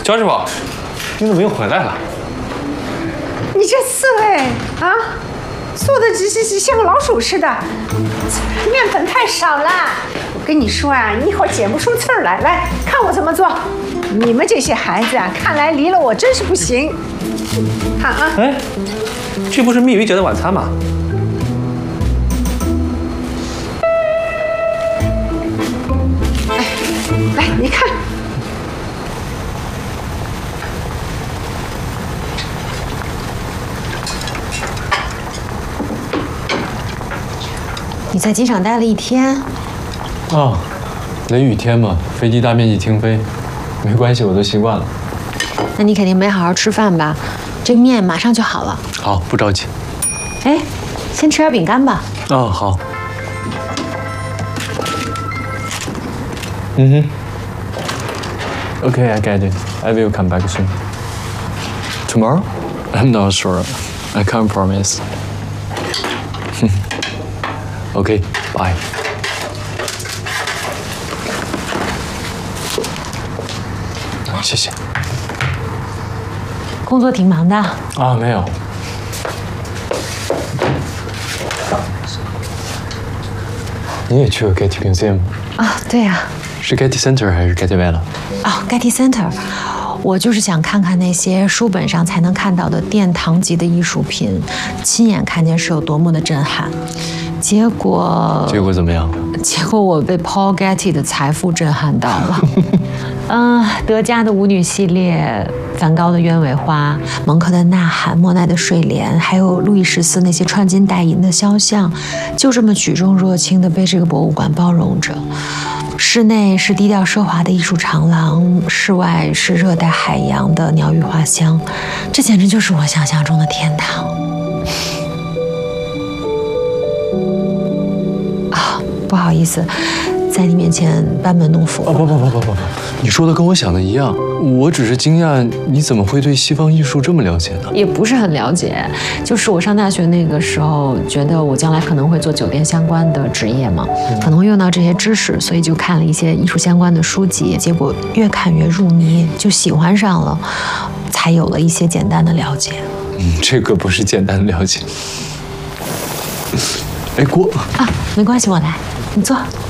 焦师傅，你怎么又回来了？ 你这刺猬啊，做的这像个老鼠似的，面粉太少了。我跟你说啊，你一会儿剪不出刺儿来。来看我怎么做。你们这些孩子啊，看来离了我真是不行。看啊， 哎，这不是蜜语姐的晚餐吗？ 哎，来你看。 你在机场待了1天。 啊，雷雨天嘛，飞机大面积停飞，没关系，我都习惯了。 那你肯定没好好吃饭吧？这个面马上就好了。 好，不着急。 哎，先吃点饼干吧。 哦，好。嗯哼。Okay, I get it. I will come back soon. Tomorrow? I'm not sure. I can't promise. Okay, bye. 谢谢。 工作挺忙的。 啊，没有。你也去了 Getty Museum 啊？对呀。 是 Getty Center 还是 Getty Villa？ 哦 ，Getty Center。我就是想看看那些书本上才能看到的殿堂级的艺术品，亲眼看见是有多么的震撼。结果怎么样？ 结果我被 Paul Getty 的财富震撼到了。德加的舞女系列，梵高的鸢尾花，蒙克的呐喊，莫奈的睡莲，还有路易14那些穿金戴银的肖像，就这么举重若轻地被这个博物馆包容着。室内是低调奢华的艺术长廊，室外是热带海洋的鸟语花香，这简直就是我想象中的天堂。啊，不好意思，在你面前班门弄斧。 不，你说的跟我想的一样，我只是惊讶你怎么会对西方艺术这么了解呢？ 也不是很了解，就是我上大学那个时候，觉得我将来可能会做酒店相关的职业嘛，可能会用到这些知识，所以就看了一些艺术相关的书籍，结果越看越入迷，就喜欢上了，才有了一些简单的了解。 这个不是简单的了解。哎，锅啊，没关系，我来，你坐。